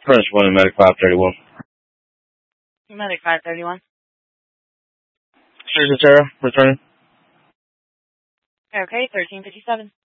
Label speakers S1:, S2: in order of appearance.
S1: Prince 1 Medic 531.
S2: Medic 531.
S1: Susan Sarah, returning.
S2: Okay, 1357.